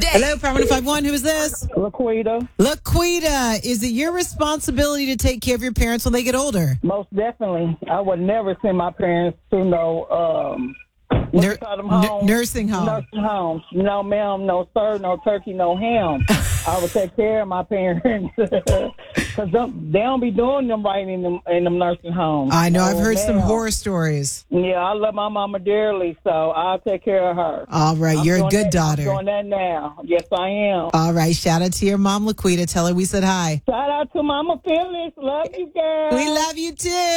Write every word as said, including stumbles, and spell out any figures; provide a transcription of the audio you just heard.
day. Hello, Power one oh five one. Who is this? Laquita. Laquita, is it your responsibility to take care of your parents when they get older? Most definitely. I would never send my parents to no, um, what Nur- you call them n- homes? nursing home. Nursing homes. No, ma'am, no, sir, no turkey, no ham. I would take care of my parents. Because they don't be doing them right in them, in them nursing homes. I know. No, I've heard some ma'am. horror stories. Yeah, I love my mama dearly, so I'll take care of her. All right. I'm You're a doing good that, daughter. I'm doing that now. Yes, I am. All right. Shout out to your mom, Laquita. Tell her we said hi. Shout out to Mama Phyllis. Love you, girl. We love you too.